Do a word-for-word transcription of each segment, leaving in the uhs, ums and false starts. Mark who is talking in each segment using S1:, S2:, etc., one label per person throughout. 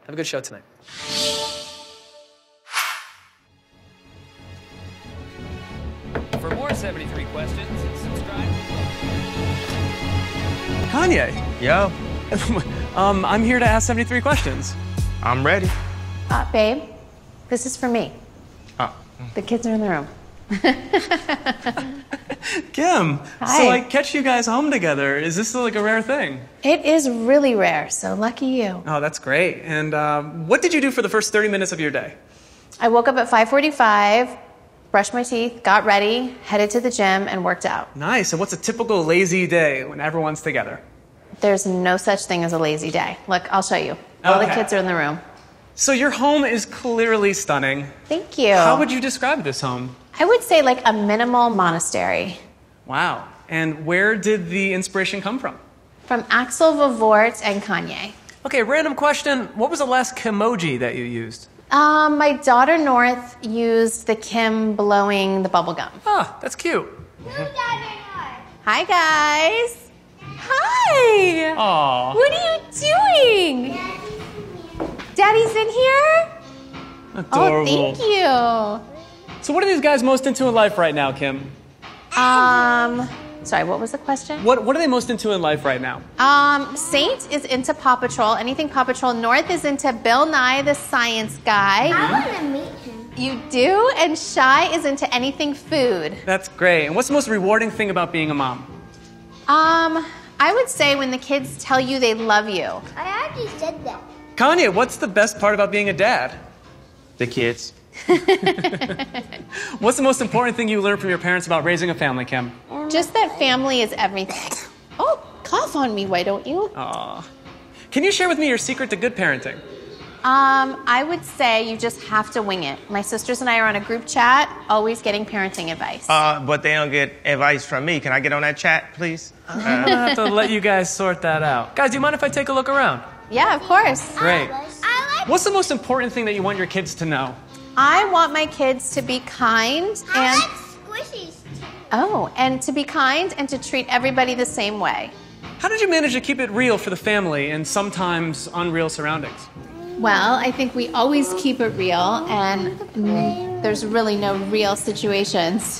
S1: Have a good show tonight. For more seventy-three questions, subscribe. Kanye.
S2: Yo.
S1: um, I'm here to ask seventy-three questions.
S2: I'm ready.
S3: Uh, babe, this is for me.
S2: Oh.
S3: The kids are in the room.
S1: Kim,
S3: Hi.
S1: so I catch you guys home together. Is this like a rare thing?
S3: It is really rare, so lucky you.
S1: Oh, that's great. And um, what did you do for the first thirty minutes of your day?
S3: I woke up at five forty-five, brushed my teeth, got ready, headed to the gym, and worked out.
S1: Nice. And what's a typical lazy day when everyone's together?
S3: There's no such thing as a lazy day. Look, I'll show you. All
S1: Okay.
S3: the kids are in the room.
S1: So your home is clearly stunning.
S3: Thank you.
S1: How would you describe this home?
S3: I would say like a minimal monastery.
S1: Wow. And where did the inspiration come from?
S3: From Axel Vavort and Kanye.
S1: Okay, random question. What was the last Kimoji that you used?
S3: Um, my daughter North used the Kim blowing the bubble gum.
S1: Ah, that's cute.
S3: Hi, guys. Hi.
S1: Aw.
S3: What are you doing? Daddy's in here?
S1: Adorable.
S3: Oh, thank you.
S1: So what are these guys most into in life right now, Kim?
S3: Um, sorry, what was the question?
S1: What What are they most into in life right now?
S3: Um, Saint is into Paw Patrol, anything Paw Patrol. North is into Bill Nye the Science Guy.
S4: I want to meet him.
S3: You do? And Shy is into anything food.
S1: That's great. And what's the most rewarding thing about being a mom?
S3: Um, I would say when the kids tell you they love you.
S4: I already said that.
S1: Kanye, what's the best part about being a dad?
S2: The kids.
S1: What's the most important thing you learned from your parents about raising a family, Kim?
S3: Just that family is everything. Oh, cough on me, why don't you?
S1: Aw. Can you share with me your secret to good parenting?
S3: Um, I would say you just have to wing it. My sisters and I are on a group chat, always getting parenting advice.
S2: Uh, but they don't get advice from me. Can I get on that chat, please?
S1: I'm gonna have to let you guys sort that out. Guys, do you mind if I take a look around?
S3: Yeah, of course.
S1: Great.
S4: I like.
S1: What's the most important thing that you want your kids to know?
S3: I want my kids to be kind
S4: I
S3: and
S4: like squishies too.
S3: oh, and to be kind and to treat everybody the same way.
S1: How did you manage to keep it real for the family in sometimes unreal surroundings?
S3: Well, I think we always keep it real, and mm, there's really no real situations.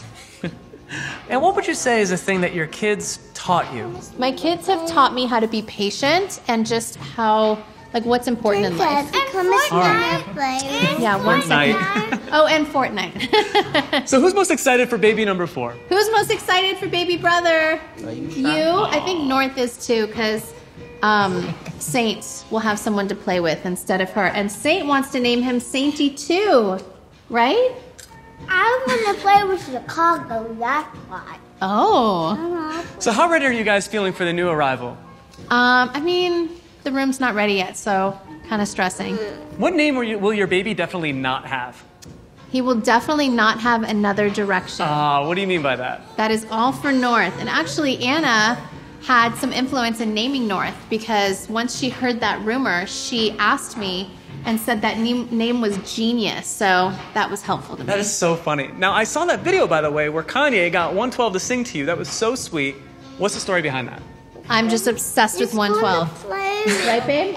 S1: And what would you say is a thing that your kids taught you?
S3: My kids have taught me how to be patient and just how, like, what's important in life.
S4: Become a sniper.
S3: Yeah, one second.
S1: Night.
S3: Oh, and Fortnite.
S1: So who's most excited for baby number four?
S3: Who's most excited for baby brother? You? I think North is too, because um, Saint will have someone to play with instead of her. And Saint wants to name him Sainty too, right?
S4: I want to play with Chicago, that's why.
S3: Oh.
S1: So how ready are you guys feeling for the new arrival?
S3: Um, I mean, the room's not ready yet, so kind of stressing.
S1: What name will, you, will your baby definitely not have?
S3: He will definitely not have another direction.
S1: Ah, what do you mean by that?
S3: That is all for North. And actually, Anna had some influence in naming North because once she heard that rumor, she asked me and said that name, name was genius. So that was helpful to me.
S1: That is so funny. Now, I saw that video, by the way, where Kanye got one twelve to sing to you. That was so sweet. What's the story behind that?
S3: I'm just obsessed with one twelve. Right, babe?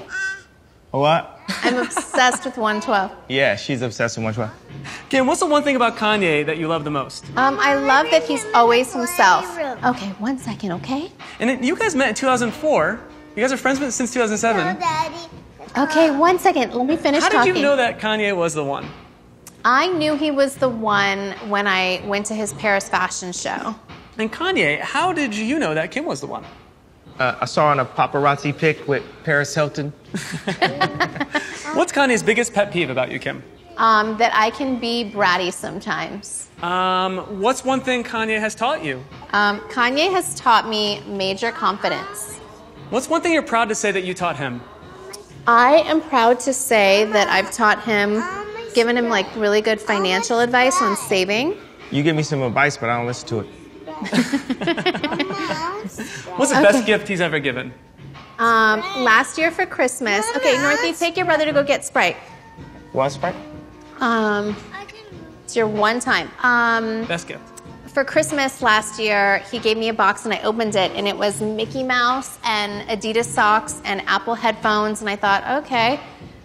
S2: What?
S3: I'm obsessed with one twelve.
S2: Yeah, she's obsessed with one twelve.
S1: Kim, what's the one thing about Kanye that you love the most?
S3: Um, I love that he's always himself. Okay, one second, okay?
S1: And then you guys met in two thousand four. You guys are friends since two thousand seven.
S4: Daddy.
S3: Okay, one second. Let me finish
S1: How did
S3: talking.
S1: you know that Kanye was the one?
S3: I knew he was the one when I went to his Paris fashion show.
S1: And Kanye, how did you know that Kim was the one?
S2: Uh, I saw her on a paparazzi pic with Paris Hilton.
S1: What's Kanye's biggest pet peeve about you, Kim?
S3: Um, that I can be bratty sometimes.
S1: Um, what's one thing Kanye has taught you?
S3: Um, Kanye has taught me major confidence.
S1: What's one thing you're proud to say that you taught him?
S3: I am proud to say that I've taught him, given him like really good financial advice on saving.
S2: You give me some advice, but I don't listen to it.
S1: What's the
S3: Okay.
S1: best gift he's ever given?
S3: Um, last year for Christmas, okay, Northie, take your brother to go get Sprite.
S2: What, Sprite?
S3: Um, it's your one time. Um,
S1: Best gift.
S3: For Christmas last year, he gave me a box and I opened it and it was Mickey Mouse and Adidas socks and Apple headphones and I thought, okay,